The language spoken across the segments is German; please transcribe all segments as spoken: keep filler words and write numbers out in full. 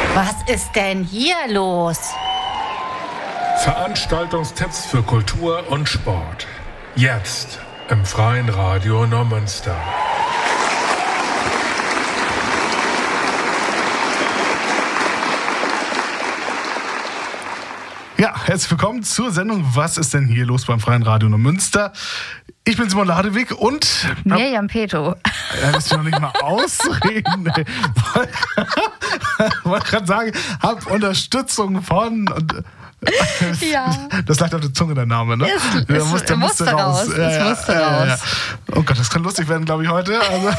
Was ist denn hier los? Veranstaltungstipps für Kultur und Sport. Jetzt im Freien Radio Neumünster. Ja, herzlich willkommen zur Sendung Was ist denn hier los beim Freien Radio Neumünster? Ich bin Simon Ladewig und... Mirjam Peto. Ja, das ist noch nicht mal ausreden. Ich wollte gerade sagen, hab Unterstützung von... Und, ja. Das lag auf der Zunge, der Name, ne? Es, es musste, musste raus. raus. Ja, es ja, musste ja, raus. Ja, ja. Oh Gott, das kann lustig werden, glaube ich, heute. Also,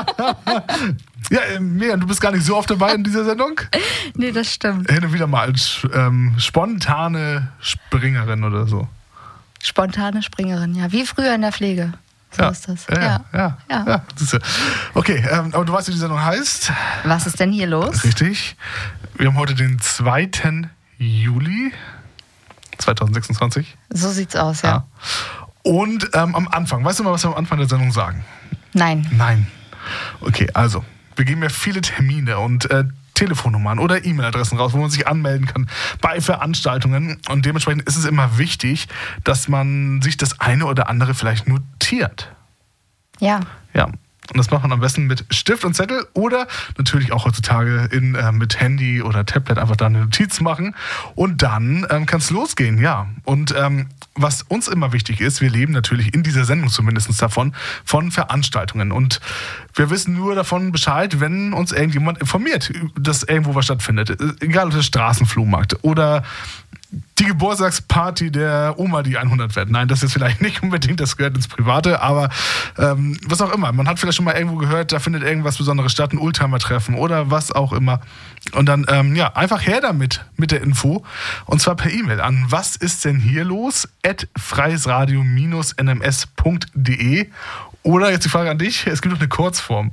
ja, Mirjam, du bist gar nicht so oft dabei in dieser Sendung. Nee, das stimmt. Hin und wieder mal als ähm, spontane Springerin oder so. Spontane Springerin, ja. Wie früher in der Pflege. So ja, ist das. Ja, ja. ja, ja. ja. Okay, ähm, aber du weißt, wie die Sendung heißt. Was ist denn hier los? Richtig. Wir haben heute den zweiten Juli zweitausendsechsundzwanzig. So sieht's aus, ja. ja. Und ähm, am Anfang, weißt du mal, was wir am Anfang der Sendung sagen? Nein. Nein. Okay, also, wir geben ja viele Termine und äh, Telefonnummern oder E-Mail-Adressen raus, wo man sich anmelden kann bei Veranstaltungen. Und dementsprechend ist es immer wichtig, dass man sich das eine oder andere vielleicht notiert. Ja. Ja. Und das macht man am besten mit Stift und Zettel oder natürlich auch heutzutage in, äh, mit Handy oder Tablet einfach da eine Notiz machen. Und dann ähm, kann es losgehen, ja. Und ähm, was uns immer wichtig ist, wir leben natürlich in dieser Sendung zumindest davon, von Veranstaltungen. Und wir wissen nur davon Bescheid, wenn uns irgendjemand informiert, dass irgendwo was stattfindet. Egal ob der Straßenflohmarkt oder die Geburtstagsparty der Oma, die hundert wird. Nein, das ist vielleicht nicht unbedingt, das gehört ins Private, aber ähm, was auch immer. Man hat vielleicht schon mal irgendwo gehört, da findet irgendwas Besonderes statt, ein Oldtimer-Treffen oder was auch immer. Und dann, ähm, ja, einfach her damit, mit der Info. Und zwar per E-Mail an was ist denn hier los at freiesradio Bindestrich n m s punkt d e. Oder jetzt die Frage an dich, es gibt noch eine Kurzform.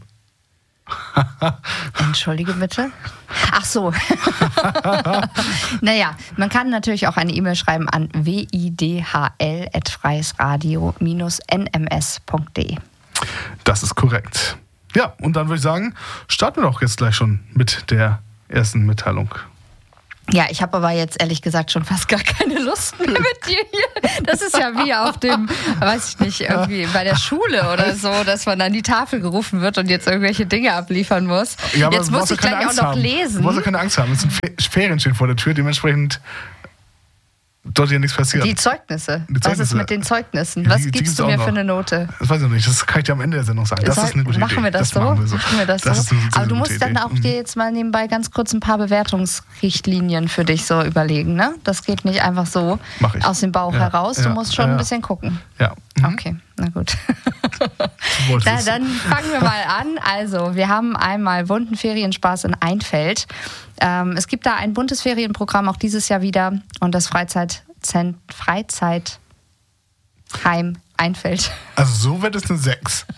Entschuldige bitte. Ach so. Naja, man kann natürlich auch eine E-Mail schreiben an w i d h l at freiesradio Bindestrich n m s punkt d e. Das ist korrekt. Ja, und dann würde ich sagen, starten wir doch jetzt gleich schon mit der ersten Mitteilung. Ja, ich habe aber jetzt ehrlich gesagt schon fast gar keine Lust mehr mit dir hier. Das ist ja wie auf dem, weiß ich nicht, irgendwie bei der Schule oder so, dass man an die Tafel gerufen wird und jetzt irgendwelche Dinge abliefern muss. Ja, jetzt muss ich gleich Angst auch noch haben. lesen. Du musst ja keine Angst haben. Es sind Ferien stehen vor der Tür, dementsprechend sollte ja nichts passieren. Die Zeugnisse. Die Zeugnisse. Was ist mit den Zeugnissen? Was die, die gibst du mir für eine Note? Das weiß ich noch nicht. Das kann ich dir am Ende der Sendung sagen. Das Soll, ist eine gute machen Idee. Wir das, das so? machen wir so. Machen wir das, das so? Ist eine, das Aber ist du eine musst gute dann Idee. auch dir jetzt mal nebenbei ganz kurz ein paar Bewertungsrichtlinien für dich so überlegen, ne? Das geht nicht einfach so Mach ich. aus dem Bauch ja, heraus. Du ja, musst schon ja. ein bisschen gucken. Ja. Mhm. Okay, na gut. Da, da, dann fangen wir mal an. Also, wir haben einmal bunten Ferienspaß in Einfeld. Ähm, es gibt da ein buntes Ferienprogramm auch dieses Jahr wieder und das Freizeit Freizeitheim Einfeld. Also so wird es eine sechs.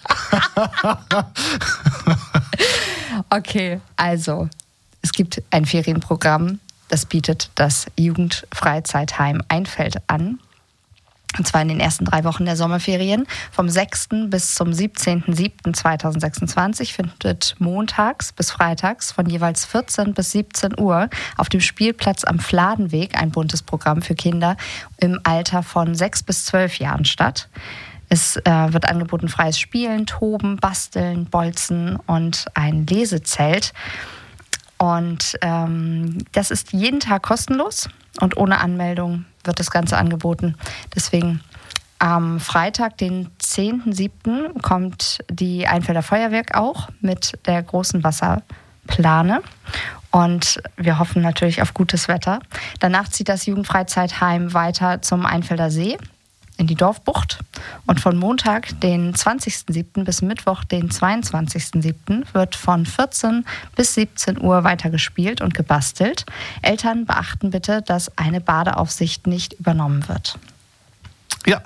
Okay, also es gibt ein Ferienprogramm, das bietet das Jugendfreizeitheim Einfeld an. Und zwar in den ersten drei Wochen der Sommerferien. Vom sechsten bis zum siebzehnten siebten zweitausendsechsundzwanzig findet montags bis freitags von jeweils vierzehn bis siebzehn Uhr auf dem Spielplatz am Fladenweg ein buntes Programm für Kinder im Alter von sechs bis zwölf Jahren statt. Es äh, wird angeboten freies Spielen, Toben, Basteln, Bolzen und ein Lesezelt. Und ähm, das ist jeden Tag kostenlos und ohne Anmeldung wird das Ganze angeboten. Deswegen am Freitag, den zehnten siebten kommt die Einfelder Feuerwerk auch mit der großen Wasserplane. Und wir hoffen natürlich auf gutes Wetter. Danach zieht das Jugendfreizeitheim weiter zum Einfelder See in die Dorfbucht. Und von Montag, den zwanzigsten siebten bis Mittwoch, den zweiundzwanzigsten siebten wird von vierzehn bis siebzehn Uhr weiter gespielt und gebastelt. Eltern beachten bitte, dass eine Badeaufsicht nicht übernommen wird. Ja,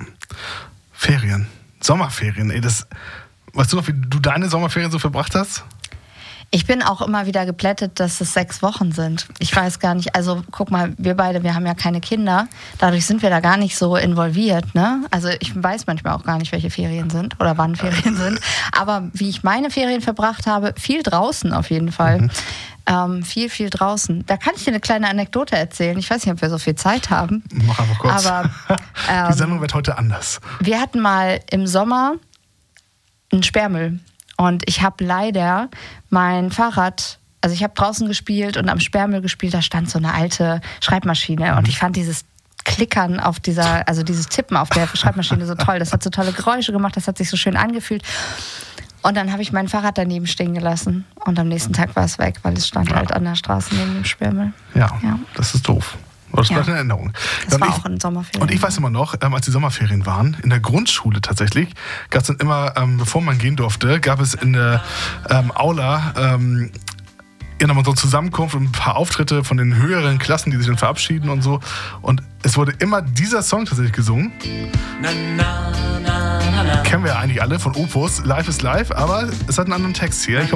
Ferien, Sommerferien. Ey, das, weißt du noch, wie du deine Sommerferien so verbracht hast? Ich bin auch immer wieder geplättet, dass es sechs Wochen sind. Ich weiß gar nicht, also guck mal, wir beide, wir haben ja keine Kinder. Dadurch sind wir da gar nicht so involviert, ne? Also ich weiß manchmal auch gar nicht, welche Ferien sind oder wann Ferien sind. Aber wie ich meine Ferien verbracht habe, viel draußen auf jeden Fall. Mhm. Ähm, viel, viel draußen. Da kann ich dir eine kleine Anekdote erzählen. Ich weiß nicht, ob wir so viel Zeit haben. Mach einfach kurz. Aber, ähm, die Sendung wird heute anders. Wir hatten mal im Sommer einen Sperrmüll. Und ich habe leider mein Fahrrad, also ich habe draußen gespielt und am Sperrmüll gespielt, da stand so eine alte Schreibmaschine. Und ich fand dieses Klickern auf dieser, also dieses Tippen auf der Schreibmaschine so toll. Das hat so tolle Geräusche gemacht, das hat sich so schön angefühlt. Und dann habe ich mein Fahrrad daneben stehen gelassen. Und am nächsten Tag war es weg, weil es stand ja. halt an der Straße neben dem Sperrmüll. Ja, ja. Das ist doof. Aber das ja. bleibt in Erinnerung. Das war ich, auch in Sommerferien. Und ich weiß immer noch, ähm, als die Sommerferien waren, in der Grundschule tatsächlich, gab es dann immer, ähm, bevor man gehen durfte, gab es in der ähm, Aula ähm, ja nochmal so eine Zusammenkunft und ein paar Auftritte von den höheren Klassen, die sich dann verabschieden und so. Und es wurde immer dieser Song tatsächlich gesungen. Na, na, na, na, na. Kennen wir ja eigentlich alle von Opus, Life is Life, aber es hat einen anderen Text hier. Ich